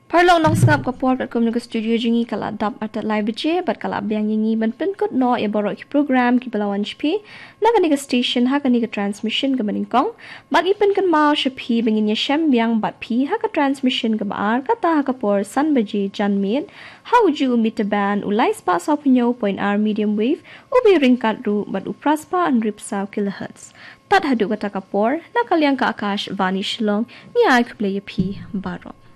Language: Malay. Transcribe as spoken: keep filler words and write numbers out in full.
Parlong nong skap ka por kat komno studio jingi kala dap atat live je bat kala biang yingi ban pen kut no e borok ki program ki balawan chpi na kani ka station ha kani ka transmission ka maning kong bat ipen kan mau shpi bengin ye shem biang bat pi ha ka transmission ka baar ka ta ha ka por san baje jan mit how would you meet a band ulai spa sa punyo point r medium wave ubi ringkat ru bat upraspa and ripsa kilohertz tat hadu kata ka por na kalyang ka akash vanish long ni ai kuble ye pi barok